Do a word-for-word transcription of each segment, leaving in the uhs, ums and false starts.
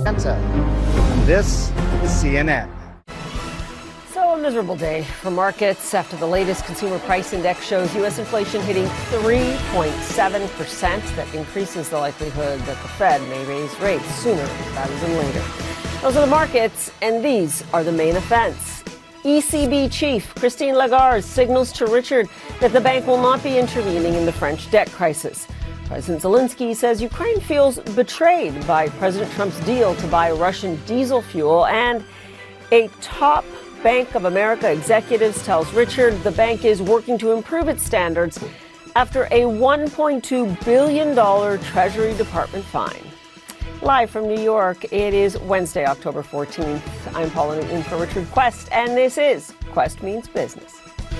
Santa. And this is C N N. So a miserable day for markets after the latest consumer price index shows U S inflation hitting three point seven percent. That increases the likelihood that the Fed may raise rates sooner rather than later. Those are the markets, and these are the main events. E C B chief Christine Lagarde signals to Richard that the bank will not be intervening in the French debt crisis. President Zelensky says Ukraine feels betrayed by President Trump's deal to buy Russian diesel fuel, and a top Bank of America executive tells Richard the bank is working to improve its standards after a one point two billion dollars Treasury Department fine. Live from New York, it is Wednesday, October fourteenth. I'm Paula in for Richard Quest, and this is Quest Means Business.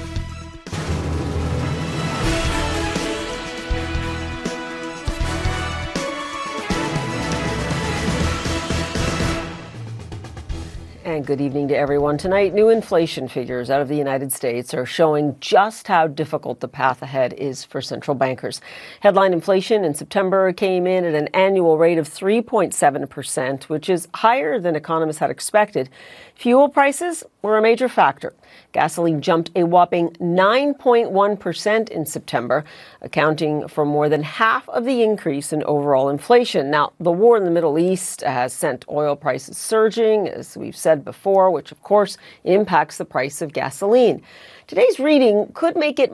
And good evening to everyone. Tonight, new inflation figures out of the United States are showing just how difficult the path ahead is for central bankers. Headline inflation in September came in at an annual rate of three point seven percent, which is higher than economists had expected. Fuel prices were a major factor. Gasoline jumped a whopping nine point one percent in September, accounting for more than half of the increase in overall inflation. Now, the war in the Middle East has sent oil prices surging, as we've said before, which of course impacts the price of gasoline. Today's reading could make it